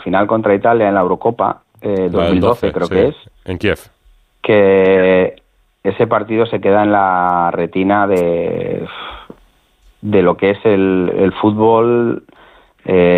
final contra Italia en la Eurocopa, 2012 creo que es. En Kiev. Que ese partido se queda en la retina de lo que es el fútbol